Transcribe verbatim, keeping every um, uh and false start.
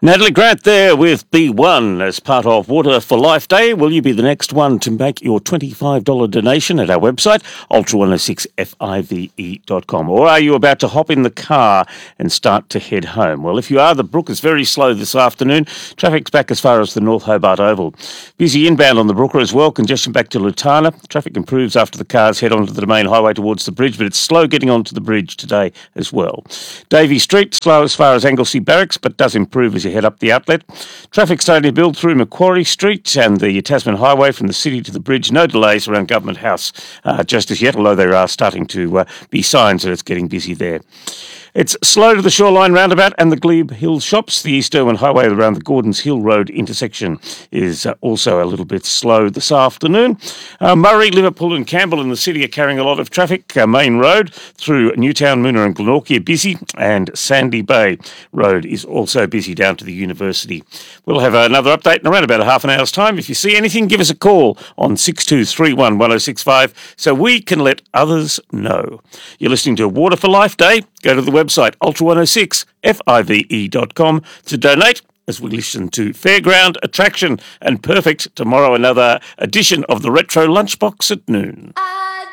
Natalie Grant there with B one as part of Water for Life Day. Will you be the next one to make your twenty-five dollars donation at our website, ultra one oh six five dot com? Or are you about to hop in the car and start to head home? Well, if you are, the Brook is very slow this afternoon. Traffic's back as far as the North Hobart Oval. Busy inbound on the Brooker as well. Congestion back to Lutana. Traffic improves after the cars head onto the main highway towards the bridge, but it's slow getting onto the bridge today as well. Davey Street, slow as far as Anglesey Barracks, but does improve as you head up the outlet. Traffic starting to build through Macquarie Street and the Tasman Highway from the city to the bridge. No delays around Government House uh, just as yet, although there are starting to uh, be signs that it's getting busy there. It's slow to the Shoreline roundabout and the Glebe Hill shops. The East Irwin Highway around the Gordons Hill Road intersection is uh, also a little bit slow this afternoon. Uh, Murray, Liverpool and Campbell in the city are carrying a lot of traffic. Uh, Main Road through Newtown, Moona and Glenorchy are busy, and Sandy Bay Road is also busy down to the university. We'll have another update in around about a half an hour's time. If you see anything, give us a call on six two three one, one oh six five so we can let others know. You're listening to Water for Life Day. Go to the website, ultra one oh six five dot com, to donate as we listen to Fairground, Attraction and Perfect tomorrow, another edition of the Retro Lunchbox at noon.